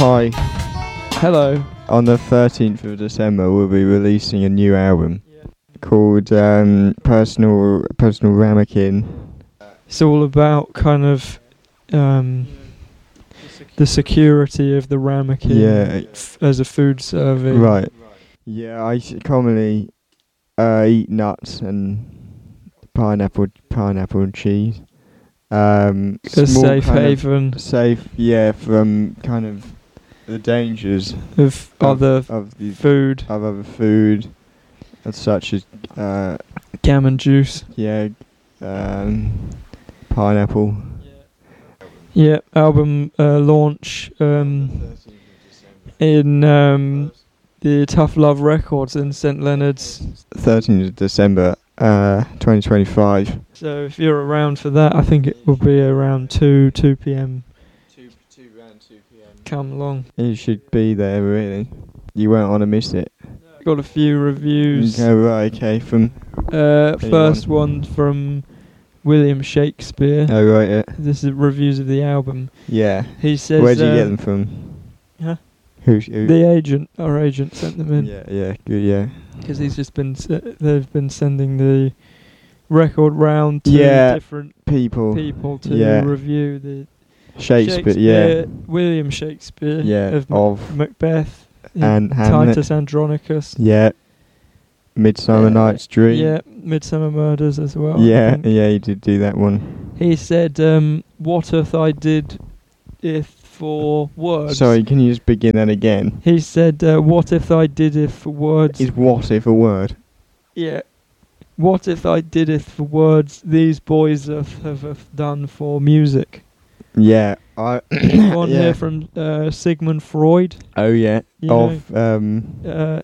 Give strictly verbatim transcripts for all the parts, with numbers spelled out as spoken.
Hi. Hello. On the thirteenth of December, we'll be releasing a new album Yeah. called um, Personal Personal Ramekin. It's all about kind of um, the security of the ramekin Yeah. f- as a food serving. Right. Yeah, I s- commonly uh, eat nuts and pineapple, pineapple and cheese. Um, A small safe kind of haven safe, yeah, from kind of the dangers of of, other of the food, of other food, as such as uh, gammon juice. yeah, um, pineapple. Yeah, album uh, launch um, in um, the Tough Love Records in Saint Leonard's. thirteenth of December, uh, twenty twenty-five. So if you're around for that, I think it will be around two two p.m. two, two around two p.m. Come along. You should be there, really. You won't want to miss it. Got a few reviews. Okay, right, okay, from... Uh, Anyone? first one from William Shakespeare. Oh, right, yeah. This is reviews of the album. Yeah. He says, Where'd you um, get them from? Huh? Who's... Who? The agent, our agent, sent them in Yeah, yeah, good, yeah. because he's just been. S- they've been sending the record round to Yeah, different People. people to yeah. review the Shakespeare, yeah. William Shakespeare, Yeah, of, Ma- of... Macbeth, and Hamlet. Titus Andronicus. Yeah. Midsummer Uh, Night's Dream. Yeah, Midsummer Murders as well. I Yeah, think. yeah, he did do that one. He said, um, "What if I did if for words?" Sorry, can you just begin that again? He said, uh, "What if I did it for words?" Is what if a word? Yeah. What if I did it for words? These boys have, have, have done for music. Yeah, I... One yeah. here from uh, Sigmund Freud. Oh, yeah. You Of, um... Uh,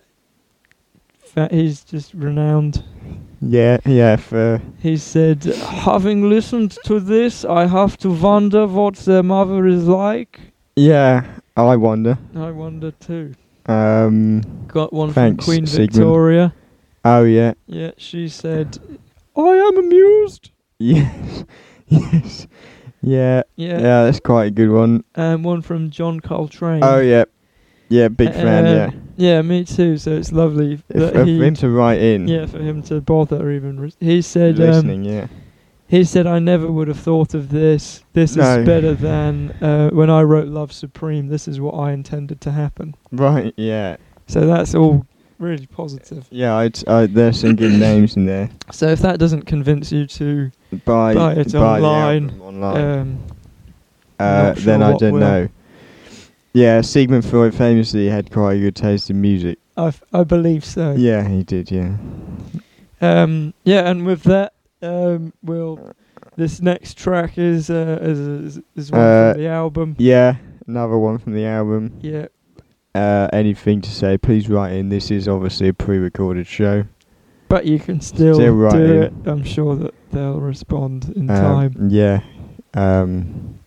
fa- he's just renowned. Yeah, yeah, for... He said, "Having listened to this, I have to wonder what their mother is like." Yeah, I wonder. I wonder too. Um... Got one Thanks, from Queen Sigmund. Victoria. Oh, yeah. Yeah, she said, "I am amused." Yes. Yes. Yeah. Yeah. Yeah, that's quite a good one. And one from John Coltrane. Oh, yeah. Yeah, big fan, Uh, yeah. Yeah, me too. So it's lovely If, that for he, him to write in. yeah, for him to bother even. Re- he said, um, Listening, yeah. he said, "I never would have thought of this. This No. is better than uh, when I wrote Love Supreme. This is what I intended to happen." Right, yeah. So that's all really positive. Yeah, I'd, I, there's some good names in there. So if that doesn't convince you to, Buy, Buy it buy the online, album online. um, uh, not sure then I what don't will. know. Yeah, Sigmund Freud famously had quite a good taste in music. I, f- I believe so. Yeah, he did, yeah. Um, yeah, and with that, um, we'll. This next track is uh, is, is, is one Uh, from the album. Yeah, another one from the album. Yeah. Uh, anything to say, please write in. This is obviously a pre-recorded show. But you can still, Still write do in. it. I'm sure that they'll respond in Um, time. Yeah. Um,